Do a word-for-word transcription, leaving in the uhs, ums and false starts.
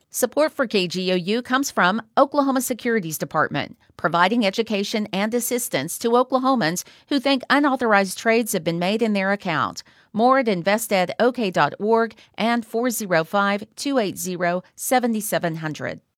Support for K G O U comes from Oklahoma Securities Department, providing education and assistance to Oklahomans who think unauthorized trades have been made in their account. More at invest ed o k dot org and four oh five, two eight zero, seven seven zero zero.